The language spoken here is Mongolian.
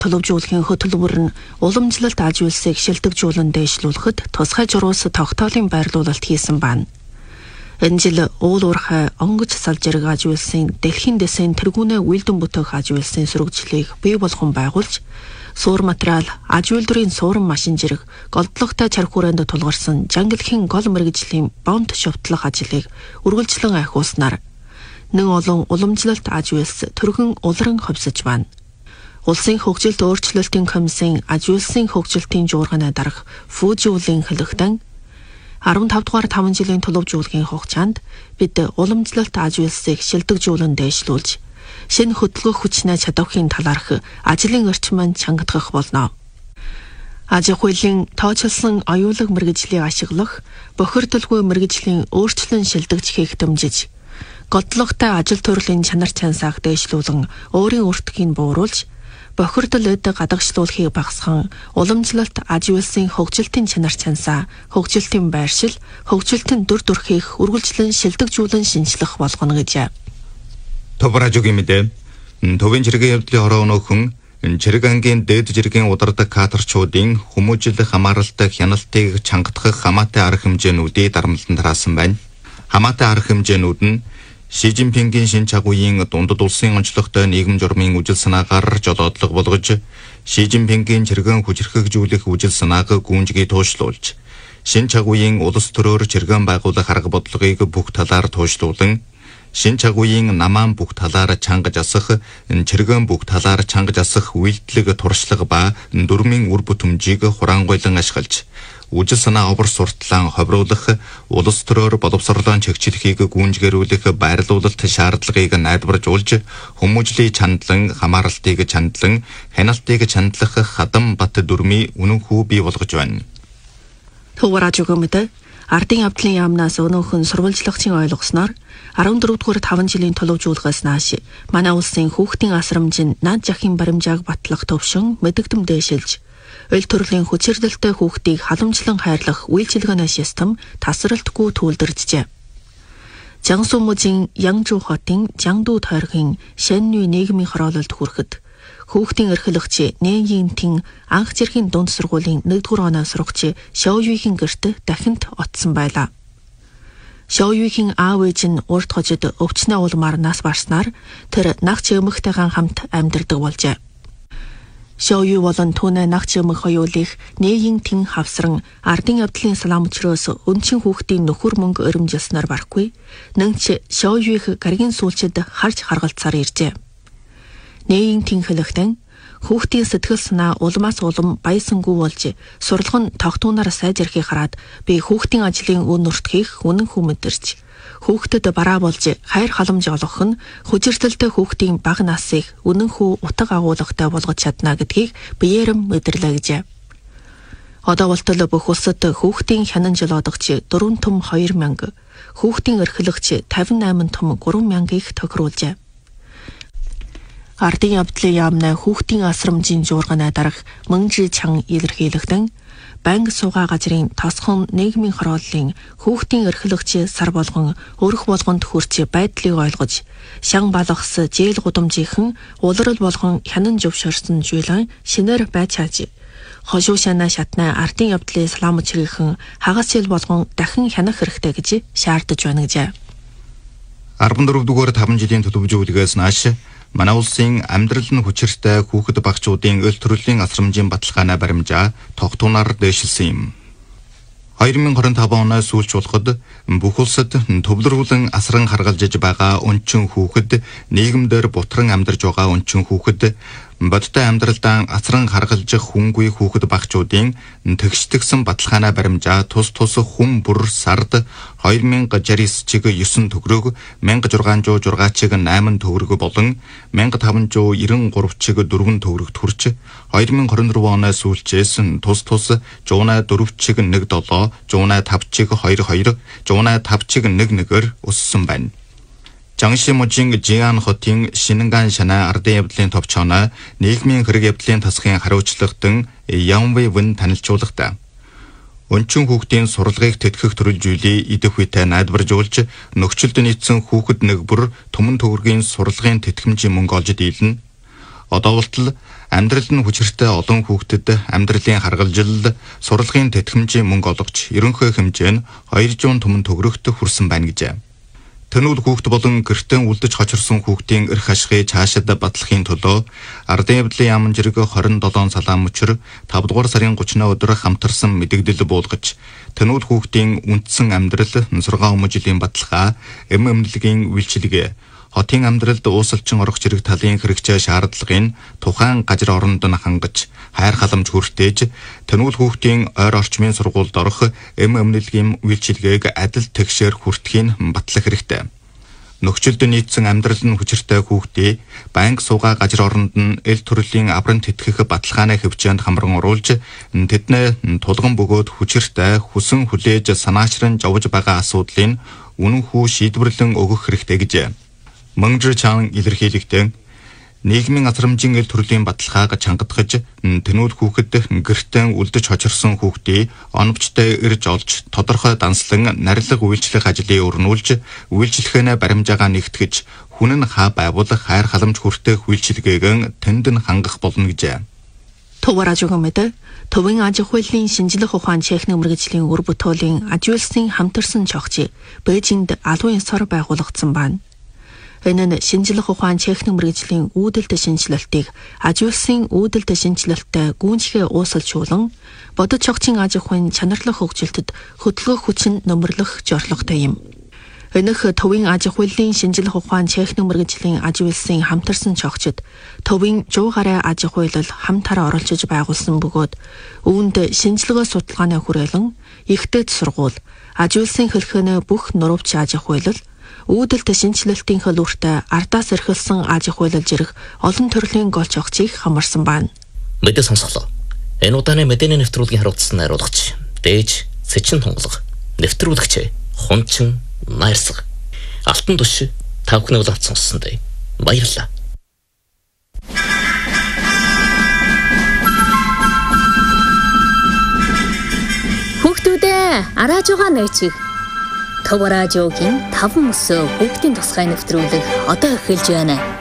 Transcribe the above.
төлөвжүүлэхийн хөтөлбөр нь уламжлалт аж үйлсийг шилдэг-жуулан дэвшлүүлэхэд тусгай журуус тогтоолын байрлуулалт хийсэн байна. Энэ жил уул уурхай онгоц салжирэг аж үйлсийн дэлхийн дэсийн тэргүүнээ үйлдэн бүтээх аж үйлсийн сөрөгжлийг бий болгон байгуулж, суур материал, аж үйлдвэрийн суурин машин зэрэг голдлоготой чарх хүрээнд тулгарсан жангилхийн гол мэргэжлийн бонт шувтлах ажлыг үргэлжлэн ахиулснаар нэг олон уламжлалт аж үйлс төргөн улиран ховсож байна. Улсын хөгжилт өөрчлөлтийн комиссийн аж үйлсийн хөгжилтийн жуурганы дарга Фүүжиулийн хэлэхдээ 15 дугаар 5 жилийн төлөвжүүлгийн хугацаанд бид уламжлалт аж үйлсийг шилдэг-жуулан дэвшлүүлж, шинэ хөдөлгөөх хүчнээ чадвархын талаарх ажлын орчмыг чангадгах болно. Аж ахуйн тооцоолсон оюулаг мэргэжлийг ашиглах, бохирдолгүй мэргэжлийн өөрчлөн шилдэгч хийх дэмжиж, голдлоготой ажил төрлийн чанар чансааг дэвшлүүлэн өөрийн өртгийг бууруулж, бохирдол эд гадагшлуулахыг багасган уламжлалт аж үйлсийн хөгжилтийн чанар чансаа, хөгжилтийн байршил, хөгжилтийн дүр төрхийг үргэлжлэн шилдэг-жуулан шинжлэх болгоно гэж. Товражуугийн мэдээ төвийн жиргэн явдлын хороо өнөөхөн жирэг ангийн дээд жиргэн удардаг каторчуудын хүмүүжил хамааралтай хяналтыг чангадах хамаатай арга хэмжээнүүдийг дарамтлан тараасан байна. Хамаатай арга хэмжээнүүд нь Ши Жинпингийн шинэ чагуугийн дундад улсын онцлогтой нийгэм журмын үжил санаагаар жолоодлого болгож, Ши Жинпингийн чиргэн хүчрхэгжүүлэх үжил санааг гүнжгий туушруулж, шинэ чагуугийн улс төрөөр чиргэн байгуулах арга бодлогыг бүх талаар туушруулан, шинэ чагуугийн намаан бүх талаар чангаж асах, чиргэн бүх талаар чангаж асах үйлдэлэг туршлага ба дөрмийн үр бүтэмжийг хураангуйлан ашиглаж, үжил санаа овор суртлан ховруулах, улс төрөөр боловсролон чигчлэхийг гүнжгэрүүлэх байрлуулалт шаардлагыг найдваржуулж, хүмүүжлийн чандлан, хамааралтыг чандлан, хяналтыг чандлах хадам бат дүрмийн үнэн хүү бий болгож байна. Төвөрөжгөмөд ардын явдлын яамнаас өнөөхөн сурвалжлагчийн ойлгосноор 14 дугаар 5 жилийн төлөвжүүлгээс нааш манай улсын хүүхдийн асрамжийн над жахын баримжааг батлах төвшин мэдэгдэм дэвшилж, өл төрлийн хүчирдэлтэй хүүхдийг халамжлан хайрлах үйлчилгээний систем тасралтгүй төлөвлөржээ. Жансу мужийн Янжу хотын Жангду тойргийн Шэннүй нийгмийн хороололд хүрэхэд хүүхдийн эрхлэгч Нэнгийн анх зэргийн дунд сургуулийн 1-р оноо сурагч Шоуюигийн гэрт дахинд отсон байлаа. Шоуюигийн аав ээж нь урд хожид өвчнөө улмаар нас барснаар тэр нагч эмэгтэйгэн хамт амьдардаг болжээ. Шоуюи болон түүний нагч эмэг хоёулыг Нэнгийн хавсран ардын явдлын салаамчроос өнчин хүүхдийн нөхөр мөнгө өрөмжилснээр барахгүй, нэнч Шоуюиг гаргийн сүүлчид харж харгалцаар иржээ. Нэнгийн хэлэхдээ хүүхдийн сэтгэл санаа улмаас улам баясангүй болж, сурлагын тогтуунаар сайжрахыг хараад би хүүхдийн ажлын үн нуртхийг үнэн хүн мэдэрч, хүүхдэд бараа болж хайр халамж олгох нь хүчирдэлтэй хүүхдийн бага насыг үнэн хүү утга агуулгатай болгож чадна гэдгийг биеэрэм мэдэрлээ гэжээ. Одоо болтол бүх улсад хүүхдийн хянан жолоодогч 4 том 2000, хүүхдийн эрхлэгч 58 том 3000-ыг тохируулжээ. Ардын явдлын яамны хүүхдийн асрамжийн жуурганы дарга Мөнжи Чан илэрхийлэхдээ банк суугаа газрын тосхон нийгмийн хорооллын хүүхдийн эрхлэгч сар болгон өрх болгонд хүрч байдлыг ойлгож, шан балгас зээл гудамжийнхан улирал болгон хянан зөвшөөрсөн жуулан шинээр байж хааж, хошуу шанаа шатнаа ардын явдлын салаамчрийнхэн хагас жил болгон дахин хянах хэрэгтэй гэж шаардаж байна гэжээ. 14 дугаар 5 жилийн төлөвжүүлгээс нааш манай улсын амьдрал нь хүчиртэй хүүхэд багчуудын өл төрлийн асрамжийн баталгааны баримжаа тогтуунаар дэвшилсэн юм. 2025 оноос сүүлч болоход бүх улсад төвлөрүүлэн асран харгалзаж байгаа өнчин хүүхэд, нийгэмдэр бутран амьдарж байгаа өнчин хүүхэд, бодтой амьдралдаа асран харгалзах хүнгүй хүүхэд багчуудын тэгштгсэн баталгааны баримжаа тус хүн бүр сард 2069 чиг 9 төгрөг, 1606 чиг 8 төгрөг болон 1593 чиг 4 төгрөгт хүрч 2024 оноос сүүлчээс тус 104 чиг 17, 105 чиг 22, 105 чиг 11-ээр өссөн байна. Жангши мужийн Жиан хотын Шинэнган шанаа ардын явдлын товчооноо нийгмийн хэрэг явдлын тасгын хариуцлагатан Ямвэ Вэн танилцуулгатай. Өнчин хүүхдийн сурлагыг тэтгэх төрөлжүүлээ идэх үедээ найдваржуулж, нөхцөлд нийцсэн хүүхэд нэг бүр түмэн төгрөгийн сурлагын тэтгэмжийн мөнгө олж дийлнэ. Одоо болтол амьдрал нь хүчиртэй олон хүүхдэд амьдралын харгалжилд сурлагын тэтгэмжийн мөнгө олгож ерөнхий хэмжээ нь 200 түмэн төгрөгт хүрсэн байна гэжээ. Тэнүүд хүүхд болон гэртэн үлдэж хочирсон хүүхдийн эрх ашигыг цаашид батлахын төлөө Ардын явдлын яамн жирэг 27 салаан мөчр 5 дугаар сарын 30-ны өдөр хамтарсан мэдэгдэл буулгаж тэнүүд хүүхдийн үндсэн амьдрал, нансургаан өмнө жилийн баталгаа, эмнэлгийн үйлчилгээ, хотын амьдралд уусалчин орох зэрэг талын хэрэгцээ шаардлагын тухайн газар оронд нь хангаж хайр халамж хүртээж тэнүүд хүүхдийн ойр орчмын сургуульд орох эмнэлгийн үйлчилгээг адил тэгшээр хүртэхийн батлах хэрэгтэй. Нөхцөлд нийцсэн амьдрал нь хүчиртэй хүүхдийг банк суугаа газар оронд нь эл төрлийн аврам тэтгэх баталгааны хөвчөөнд хамран оруулж тэдний тулган бөгөөд хүчиртэй хүсэн хүлээж санаачран жовж байгаа асуудлыг үнэн хүү шийдвэрлэн өгөх хэрэгтэй гэжээ. Мөнгө чан илэрхийлэгтэн нийгмийн асрамжийн эл төрлийн баталгааг чангадгаж тэнүүд хүүхэд гэртэн үлдэж хочирсон хүүхдийг оновчтой ирж олж тодорхой данслан нарилга үйлчлэх ажлыг өрнүүлж үйлчлэхэнэ баримжаагаа нэгтгэж хүн нь хаа байгуулах хайр халамж хүртэх үйлчилгээг тэнд нь хангах болно гэжээ. Товаражугамэд төвийн аж ахуйлын шинжлэх ухаан техник мэргэжлийн үр бүтээлийн аж үйлсийн хамтарсан чогчи Бээжинд алуун ёсоор байгуулагдсан байна. Энэ нь шинжлэх ухаан техник мэргэжлийн үүдэлт шинжилэлтийг аж үйлсийн үүдэлт шинжилэлттэй гүйцэтгэх уусалжуулан бодит чогчийн аж ахуйн чанарлах хөгжилтөд хөдөлгөөх хүчин нөмрлөх зорилготой юм. Энэх төвийн аж ахуйлын шинжлэх ухаан техник мэргэжлийн аж үйлсийн хамтарсан чогчид төвийн 100 гаруй аж ахуйлал хамтараа оролцож байгуулсан бөгөөд үүнд шинжилгээ судалгааны хүрээлэн ихтэйд сургууль, аж үйлсийн хэлхэнэ бүх нурууч аж ахуйлал үүдэлт шинжилэлтийн хөлөөртөө ардаас эрхэлсэн аж ахуйлал зэрэг олон төрлийн гол чогчийг хамарсан байна. Мэдээ сонсголоо. Энэ удааны мэдээний нэвтрүүлгийн хариуцсан найруулгач Дээж Сэчин тунгалаг, нэвтрүүлэгч Хунчин Найрсаг. Алтан туш та бүхний улаан сонссондоо баярлалаа. Хүүхдүүдээ арааж байгаа нээчих. Товаражогийн 5 мөсөө хүүхдийн тусгай нэвтрүүлэг одоо эхэлж байна.